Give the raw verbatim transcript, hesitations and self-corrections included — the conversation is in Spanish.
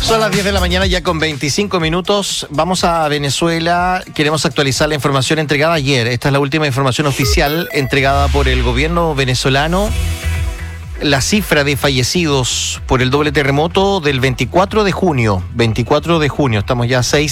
Son las diez de la mañana ya con veinticinco minutos. Vamos a Venezuela. Queremos actualizar la información entregada ayer. Esta es la última información oficial entregada por el gobierno venezolano. La cifra de fallecidos por el doble terremoto del veinticuatro de junio. veinticuatro de junio. Estamos ya a seis